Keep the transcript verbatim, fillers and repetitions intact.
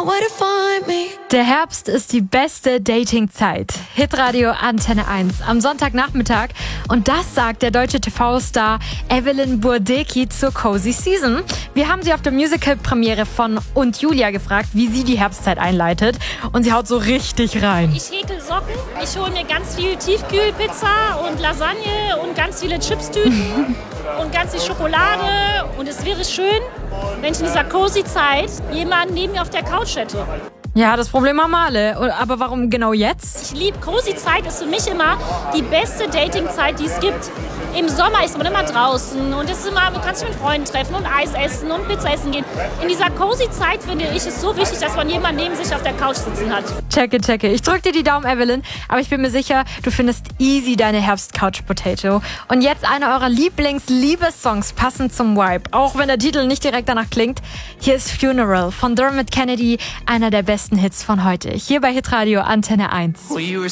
Der Herbst ist die beste Dating-Zeit. Hitradio Antenne eins am Sonntagnachmittag. Und das sagt der deutsche T V-Star Evelyn Burdecki zur Cozy Season. Wir haben sie auf der Musical-Premiere von Und Julia gefragt, wie sie die Herbstzeit einleitet. Und sie haut so richtig rein. Ich häkel Socken, ich hole mir ganz viel Tiefkühlpizza und Lasagne und ganz viele Chipstüten und ganz viel Schokolade. Und es wäre schön, wenn ich in dieser Cozy-Zeit jemanden neben mir auf der Couch hätte. Ja, das Problem haben wir alle. Aber warum genau jetzt? Ich liebe Cozy-Zeit, ist für mich immer die beste Dating-Zeit, die es gibt. Im Sommer ist man immer draußen und es ist immer, man kann sich mit Freunden treffen und Eis essen und Pizza essen gehen. In dieser Cozy-Zeit, finde ich, ist so wichtig, dass man jemanden neben sich auf der Couch sitzen hat. Checke, checke. Ich drück dir die Daumen, Evelyn, aber ich bin mir sicher, du findest easy deine Herbst-Couch-Potato. Und jetzt einer eurer Lieblings-Liebessongs passend zum Vibe, auch wenn der Titel nicht direkt danach klingt. Hier ist Funeral von Dermot Kennedy, einer der besten Hits von heute. Hier bei Hitradio Antenne eins.